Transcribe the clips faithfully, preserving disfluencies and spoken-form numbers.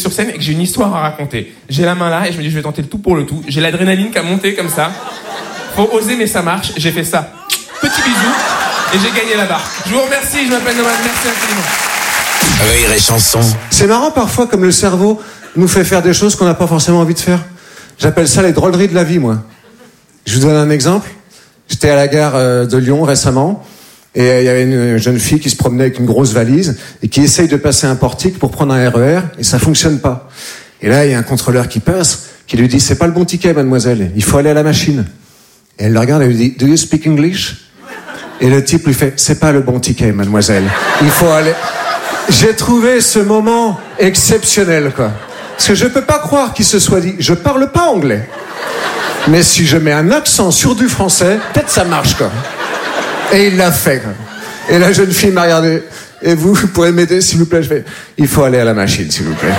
sur scène et que j'ai une histoire à raconter. J'ai la main là et je me dis je vais tenter le tout pour le tout. J'ai l'adrénaline qui a monté comme ça. Faut oser mais ça marche. J'ai fait ça. Petit bisou et j'ai gagné la barre. Je vous remercie, je m'appelle Noman, merci infiniment. Rire et chanson. C'est marrant parfois comme le cerveau nous fait faire des choses qu'on n'a pas forcément envie de faire. J'appelle ça les drôleries de la vie, moi. Je vous donne un exemple. J'étais à la gare de Lyon récemment et il y avait une jeune fille qui se promenait avec une grosse valise et qui essaye de passer un portique pour prendre un R E R et ça fonctionne pas. Et là, il y a un contrôleur qui passe qui lui dit « C'est pas le bon ticket, mademoiselle, il faut aller à la machine. » Et elle le regarde et lui dit « Do you speak English ?» Et le type lui fait « C'est pas le bon ticket, mademoiselle, il faut aller... » J'ai trouvé ce moment exceptionnel, quoi. Parce que je peux pas croire qu'il se soit dit « Je parle pas anglais. » Mais si je mets un accent sur du français, peut-être ça marche, quoi. Et il l'a fait, quoi. Et la jeune fille m'a regardé. Et vous, vous pourrez m'aider, s'il vous plaît? Je fais, il faut aller à la machine, s'il vous plaît.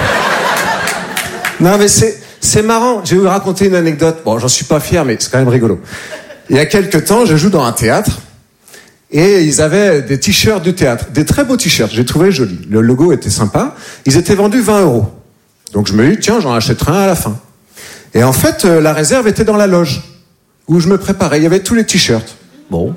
Non, mais c'est, c'est marrant. Je vais vous raconter une anecdote. Bon, j'en suis pas fier, mais c'est quand même rigolo. Il y a quelques temps, je joue dans un théâtre. Et ils avaient des t-shirts du théâtre. Des très beaux t-shirts. J'ai trouvé joli. Le logo était sympa. Ils étaient vendus vingt euros. Donc je me dis, tiens, j'en achèterai un à la fin. Et en fait, euh, la réserve était dans la loge, où je me préparais. Il y avait tous les t-shirts. Bon.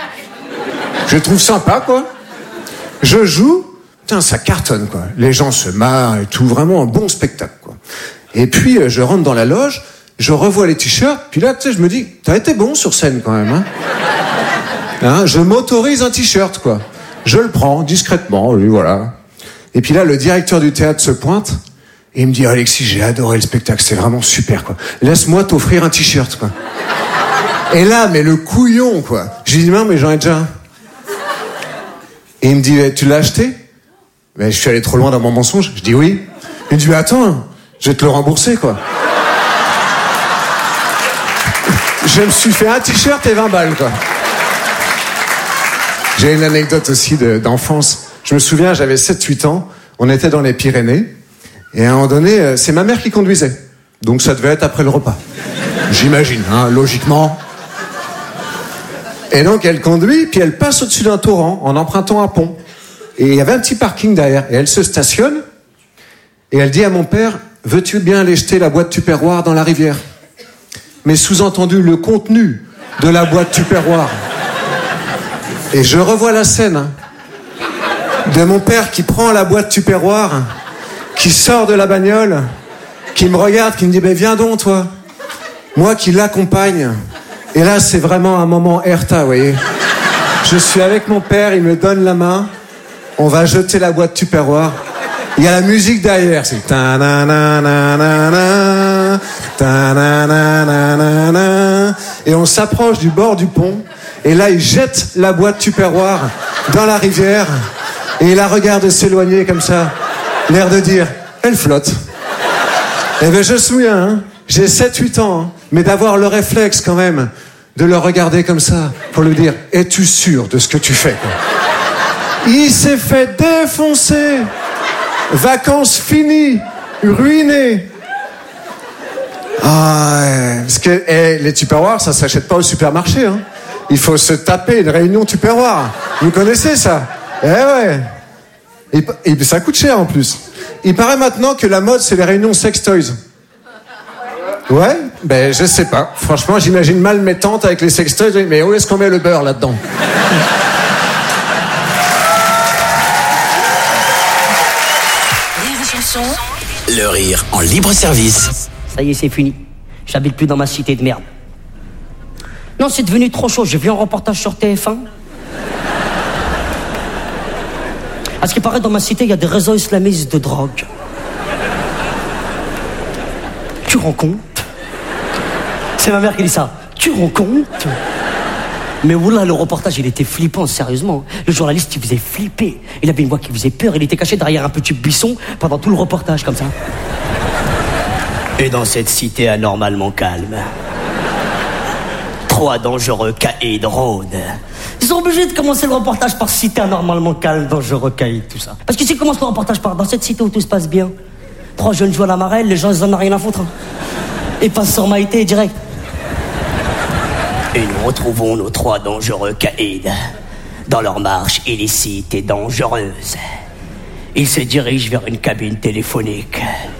Je les trouve sympa, quoi. Je joue. Putain, ça cartonne, quoi. Les gens se marrent et tout. Vraiment un bon spectacle, quoi. Et puis, euh, je rentre dans la loge, je revois les t-shirts, puis là, tu sais, je me dis, t'as été bon sur scène, quand même, hein. Hein, je m'autorise un t-shirt, quoi. Je le prends, discrètement, lui, voilà. Et puis là, le directeur du théâtre se pointe, et il me dit, Alexis, j'ai adoré le spectacle, c'est vraiment super, quoi. Laisse-moi t'offrir un t-shirt, quoi. Et là, mais le couillon, quoi. Je lui dis, non, mais j'en ai déjà un. Et il me dit, tu l'as acheté? Ben, je suis allé trop loin dans mon mensonge. Je dis oui. Il me dit, attends, je vais te le rembourser, quoi. Je me suis fait un t-shirt et vingt balles, quoi. J'ai une anecdote aussi de, d'enfance. Je me souviens, j'avais sept huit ans, on était dans les Pyrénées, et à un moment donné, c'est ma mère qui conduisait. Donc ça devait être après le repas. J'imagine, hein, logiquement. Et donc elle conduit, puis elle passe au-dessus d'un torrent en empruntant un pont. Et il y avait un petit parking derrière. Et elle se stationne, et elle dit à mon père, veux-tu bien aller jeter la boîte Tupperware dans la rivière? Mais sous-entendu, le contenu de la boîte Tupperware. Et je revois la scène hein, de mon père qui prend la boîte Tupperware, qui sort de la bagnole, qui me regarde, qui me dit « Ben viens donc, toi !» Moi qui l'accompagne. Et là, c'est vraiment un moment Erta, vous voyez. Je suis avec mon père, il me donne la main, on va jeter la boîte Tupperware. Il y a la musique derrière, c'est ta-na-na-na-na-na, ta-na-na-na-na-na. Et on s'approche du bord du pont. Et là, il jette la boîte Tupperware dans la rivière. Et il la regarde s'éloigner comme ça. L'air de dire, elle flotte. Eh ben, je me souviens, hein, j'ai sept huit ans, hein, mais d'avoir le réflexe quand même de le regarder comme ça pour lui dire, es-tu sûr de ce que tu fais, quoi? Il s'est fait défoncer. Vacances finies, ruinées. Ah, ouais, parce que eh, les Tupperware, ça s'achète pas au supermarché, hein. Il faut se taper une réunion Tupperware. Vous connaissez ça? Eh ouais. Et, et ça coûte cher en plus. Il paraît maintenant que la mode, c'est les réunions sex toys. Ouais? Ben, je sais pas. Franchement, j'imagine mal mes tantes avec les sex toys. Mais où est-ce qu'on met le beurre là-dedans? Le rire en libre service. Ça y est, c'est fini. J'habite plus dans ma cité de merde. Non, c'est devenu trop chaud. J'ai vu un reportage sur T F un. À ce qui paraît, dans ma cité, il y a des réseaux islamistes de drogue. Tu rends compte? C'est ma mère qui dit ça. Tu rends compte? Mais oula, le reportage, il était flippant, sérieusement. Le journaliste, il faisait flipper. Il avait une voix qui faisait peur. Il était caché derrière un petit buisson pendant tout le reportage, comme ça. Et dans cette cité anormalement calme, trois dangereux caïds rôdent. Ils sont obligés de commencer le reportage par cité anormalement calme, dangereux caïds, tout ça. Parce que s'ils commencent le reportage par dans cette cité où tout se passe bien, trois jeunes jouent à la marelle, les gens, ils en ont rien à foutre. Ils passent sur Maïté direct. Et nous retrouvons nos trois dangereux caïds dans leur marche illicite et dangereuse. Ils se dirigent vers une cabine téléphonique.